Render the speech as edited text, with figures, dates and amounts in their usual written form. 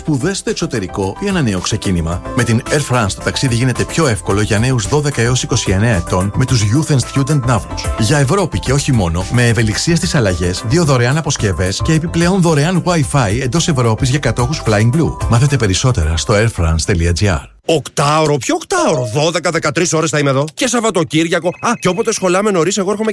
σπουδές στο εξωτερικό ή ένα νέο ξεκίνημα? Με την Air France το ταξίδι γίνεται πιο εύκολο για νέους 12 έως 29 ετών με τους Youth and Student ναύλους. Για Ευρώπη και όχι μόνο, με ευελιξία στις αλλαγές, 2 δωρεάν αποσκευές και επιπλέον δωρεάν Wi-Fi εντός Ευρώπης για κατόχους Flying Blue. Μάθετε περισσότερα στο airfrance.gr. Οκτάωρο, ποιο οκτάωρο? 12-13 ώρες θα είμαι εδώ. Και Σαββατοκύριακο. Α, και όποτε σχολάμε νωρίς, εγώ έρχομαι